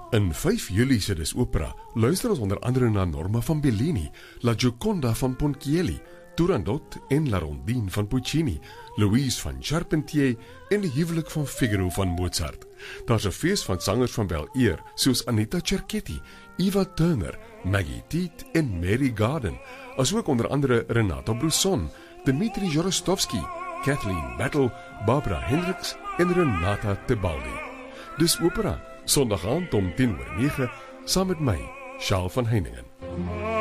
In 5 Julie se Dis Opera luister ons onder andere na Norma van Bellini, La Gioconda van Ponchielli, Turandot en La Rondine van Puccini, Louise van Charpentier en Die Huwelik van Figaro van Mozart. Daar's 'n fees van sangers van wel eer, soos Anita Cerchetti, Eva Turner, Maggie Teet en Mary Garden, asook onder andere Renato Brusson, Dmitri Jorostovsky, Kathleen Battle, Barbara Hendricks en Renata Tebaldi. Dis Opera, Sondag aand om 10:09, saam met my, Charles van Heiningen.